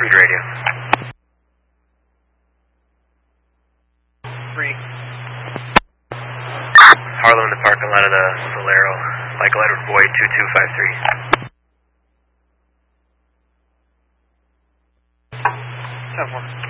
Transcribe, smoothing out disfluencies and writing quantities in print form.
Read radio. 3. Harlow in the parking lot of the Solero. Michael Edward Boyd, 2253. 10-4.